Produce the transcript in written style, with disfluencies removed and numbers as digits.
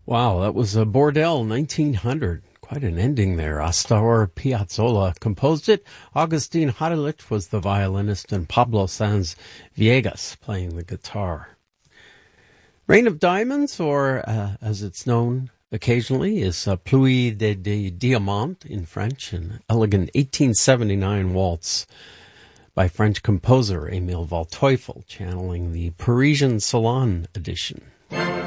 Wow, that was a Bordel 1900. Quite an ending there. Astor Piazzolla composed it. Agustin Hadelich was the violinist, and Pablo Sanz Viegas playing the guitar. Rain of Diamonds, or as it's known occasionally, is Pluie de Diamants in French, an elegant 1879 waltz by French composer Émile Waldteufel, channeling the Parisian Salon edition.